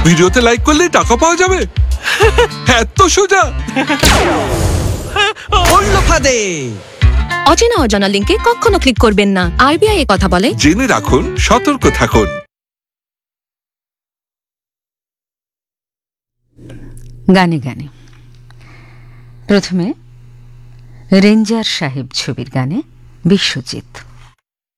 ভিডিওতে লাইক করলেই টাকা পাওয়া যাবে? এত সোজা? পড়লো ফাঁদে। অচেনা অজানা লিংকে কখনো ক্লিক করবেন না। আরবিআই এ কথা বলে। জেনে রাখুন, সতর্ক থাকুন। গানে গানে প্রথমে রেঞ্জার সাহেব ছবির গানে বিশ্বজিৎ।